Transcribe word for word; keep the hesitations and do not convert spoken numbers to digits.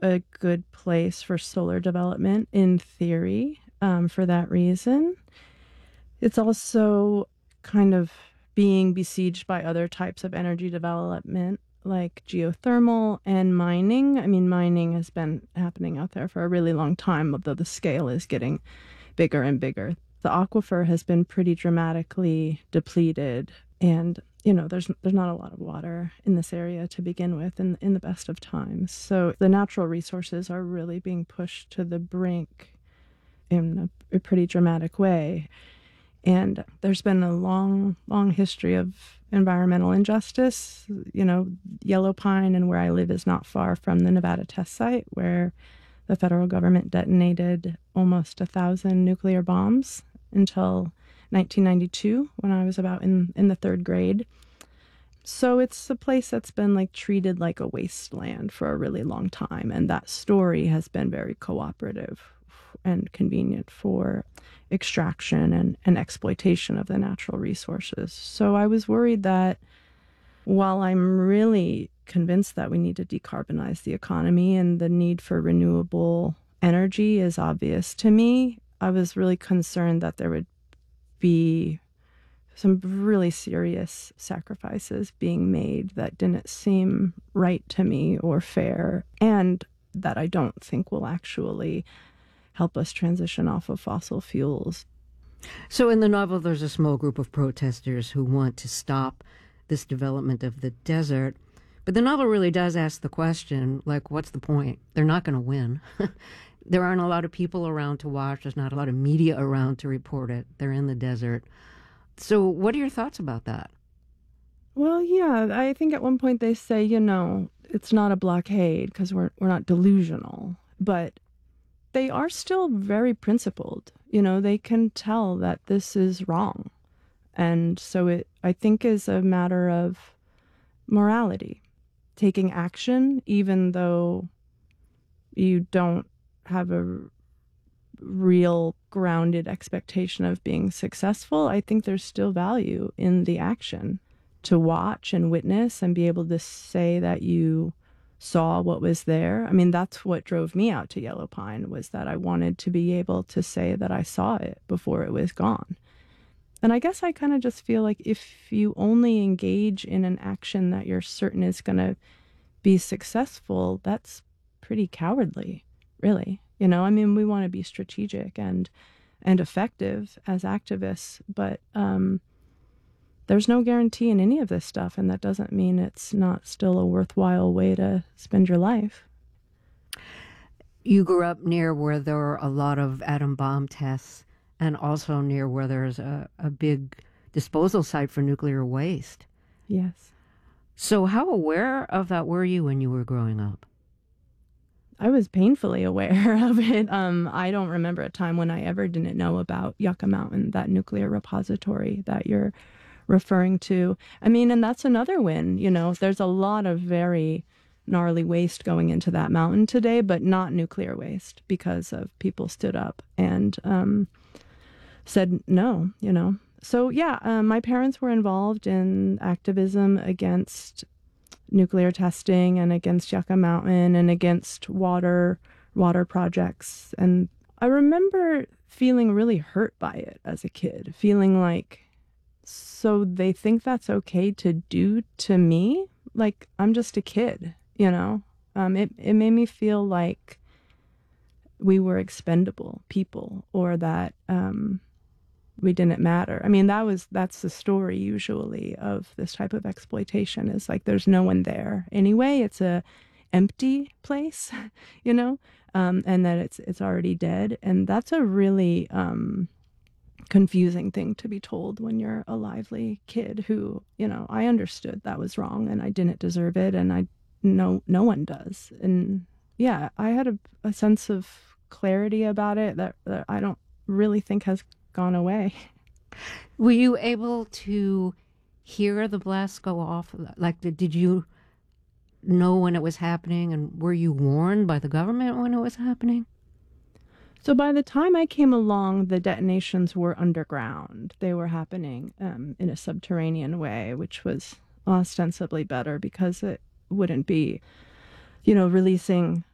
a good place for solar development in theory, um, for that reason. It's also kind of being besieged by other types of energy development like geothermal and mining. I mean, mining has been happening out there for a really long time, although the scale is getting bigger and bigger. The aquifer has been pretty dramatically depleted, and you know, there's there's not a lot of water in this area to begin with in in the best of times. So the natural resources are really being pushed to the brink in a, a pretty dramatic way. And there's been a long, long history of environmental injustice. You know, Yellow Pine and where I live is not far from the Nevada test site where the federal government detonated almost a thousand nuclear bombs until nineteen ninety-two, when I was about in, in the third grade. So it's a place that's been like treated like a wasteland for a really long time. And that story has been very cooperative and convenient for extraction and, and exploitation of the natural resources. So I was worried that while I'm really convinced that we need to decarbonize the economy and the need for renewable energy is obvious to me, I was really concerned that there would be some really serious sacrifices being made that didn't seem right to me or fair, and that I don't think will actually help us transition off of fossil fuels. So in the novel, there's a small group of protesters who want to stop this development of the desert. But the novel really does ask the question, like, what's the point? They're not going to win. There aren't a lot of people around to watch. There's not a lot of media around to report it. They're in the desert. So what are your thoughts about that? Well, yeah, I think at one point they say, you know, it's not a blockade because we're, we're not delusional. But they are still very principled. You know, they can tell that this is wrong. And so it, I think, is a matter of morality, taking action, even though you don't have a real grounded expectation of being successful. I think there's still value in the action to watch and witness and be able to say that you saw what was there. I mean, that's what drove me out to Yellow Pine, was that I wanted to be able to say that I saw it before it was gone. And I guess I kind of just feel like if you only engage in an action that you're certain is going to be successful, that's pretty cowardly, really. You know, I mean, we want to be strategic and and effective as activists, but um, there's no guarantee in any of this stuff, and that doesn't mean it's not still a worthwhile way to spend your life. You grew up near where there were a lot of atom bomb tests, and also near where there's a, a big disposal site for nuclear waste. Yes. So how aware of that were you when you were growing up? I was painfully aware of it. Um, I don't remember a time when I ever didn't know about Yucca Mountain, that nuclear repository that you're referring to. I mean, and that's another win. You know, there's a lot of very gnarly waste going into that mountain today, but not nuclear waste, because of people stood up and um, said no, you know. So yeah, um, my parents were involved in activism against nuclear testing and against Yucca Mountain and against water water projects. And I remember feeling really hurt by it as a kid, feeling like, so they think that's okay to do to me? Like, I'm just a kid, you know? Um, it, it made me feel like we were expendable people, or that um, we didn't matter. I mean, that was that's the story usually of this type of exploitation, is like there's no one there anyway. It's a empty place, you know, um, and that it's it's already dead. And that's a really um, confusing thing to be told when you're a lively kid who, you know, I understood that was wrong and I didn't deserve it, and I no no one does. And yeah, I had a, a sense of clarity about it that, that I don't really think has gone away. Were you able to hear the blast go off? Like, did, did you know when it was happening, and were you warned by the government when it was happening? So by the time I came along, the detonations were underground. They were happening um, in a subterranean way, which was ostensibly better because it wouldn't be, you know, releasing